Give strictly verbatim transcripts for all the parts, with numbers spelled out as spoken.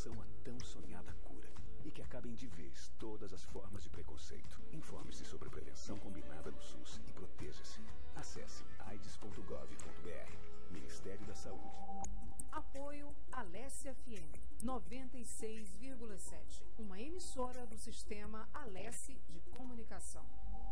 direção à tão sonhada cura e que acabem de vez todas as formas de preconceito. Informe-se sobre prevenção combinada no SUS e proteja-se. Acesse aides ponto gov ponto br. Ministério da Saúde. Apoio Alessia F M noventa e seis vírgula sete, uma emissora do sistema Alessi de comunicação.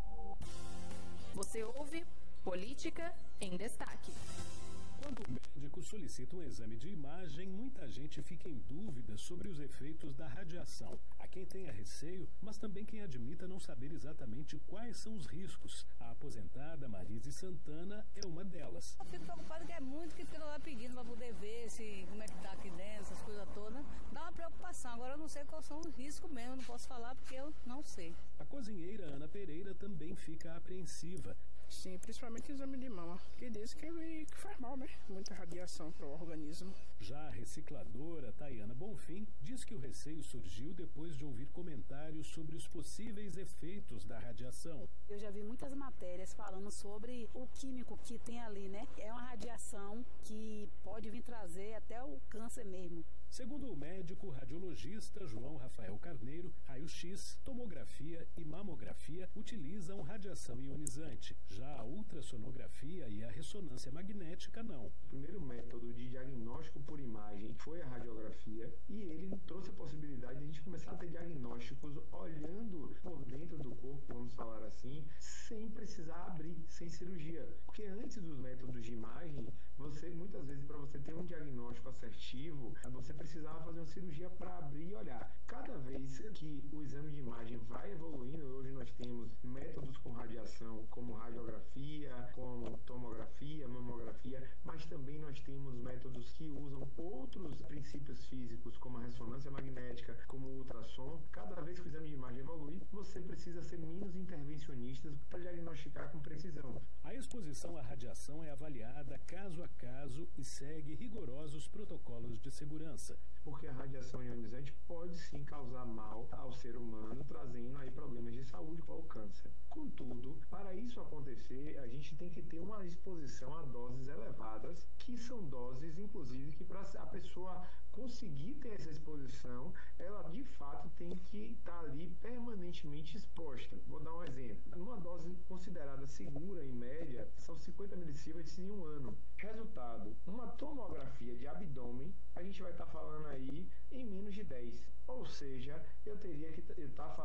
Você ouve Política em Destaque. Quando o médico solicita um exame de imagem, muita gente fica em dúvida sobre os efeitos da radiação. Há quem tenha receio, mas também quem admita não saber exatamente quais são os riscos. A aposentada Marise Santana é uma delas. Eu fico preocupada que é muito que fica lá pedindo para poder ver se, como é que tá aqui dentro, essas coisas todas. Dá uma preocupação. Agora eu não sei quais são os riscos mesmo, não posso falar porque eu não sei. A cozinheira Ana Pereira também fica apreensiva. Sim, principalmente exame de mama, que diz que, que faz mal, né? Muita radiação para o organismo. Já a recicladora Tayana Bonfim diz que o receio surgiu depois de ouvir comentários sobre os possíveis efeitos da radiação. Eu já vi muitas matérias falando sobre o químico que tem ali, né? É uma radiação que pode vir trazer até o câncer mesmo. Segundo o médico radiologista João Rafael Carneiro, raio-x, tomografia e mamografia utilizam radiação ionizante. Já a ultrassonografia e a ressonância magnética não. O primeiro método de diagnóstico por imagem foi a radiografia e ele trouxe a possibilidade de a gente começar a ter diagnósticos olhando por dentro do corpo, vamos falar assim, sem precisar abrir, sem cirurgia. Porque antes dos métodos de imagem, você muitas vezes para você ter um diagnóstico assertivo, você precisava fazer uma cirurgia para abrir e olhar. Cada vez que o exame de imagem vai evoluindo, hoje nós temos métodos com radiação, como radiografia, como tomografia, mamografia, mas também nós temos métodos que usam outros princípios físicos, como a ressonância magnética, como o ultrassom. Cada vez que o exame de imagem evolui, você precisa ser menos intervencionista para diagnosticar com precisão. A exposição à radiação é avaliada caso a caso e segue rigorosos protocolos de segurança. Porque a radiação ionizante pode sim causar mal ao ser humano, trazendo aí problemas de saúde como o câncer. Contudo, para isso acontecer, a gente tem que ter uma exposição a doses elevadas, que são doses, inclusive, que para a pessoa conseguir ter essa exposição, ela de fato tem que estar ali permanentemente exposta. Vou dar um exemplo. Numa dose considerada segura, em média, são cinquenta milissieverts em um ano. Resultado, uma tomografia de abdômen, a gente vai estar falando aí em menos de dez. Ou seja, eu teria que estar fazendo